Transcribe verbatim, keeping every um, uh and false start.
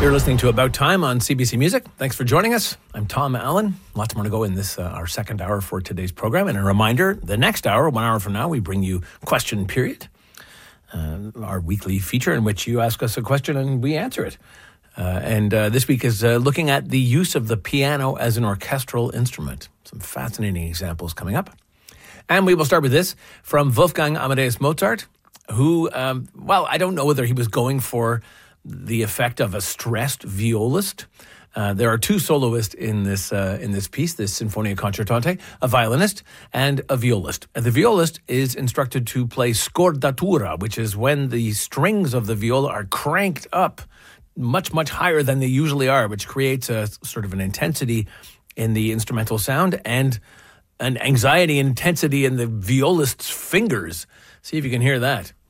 You're listening to About Time on C B C Music. Thanks for joining us. I'm Tom Allen. Lots more to go in this, uh, our second hour for today's program. And a reminder, the next hour, one hour from now, we bring you Question Period, uh, our weekly feature in which you ask us a question and we answer it. Uh, and uh, this week is uh, looking at the use of the piano as an orchestral instrument. Some fascinating examples coming up. And we will start with this from Wolfgang Amadeus Mozart, who, um, well, I don't know whether he was going for the effect of a stressed violist. Uh, there are two soloists in this uh, in this piece, this Sinfonia Concertante, a violinist and a violist. And the violist is instructed to play scordatura, which is when the strings of the viola are cranked up much, much higher than they usually are, which creates a sort of an intensity in the instrumental sound and an anxiety and intensity in the violist's fingers. See if you can hear that.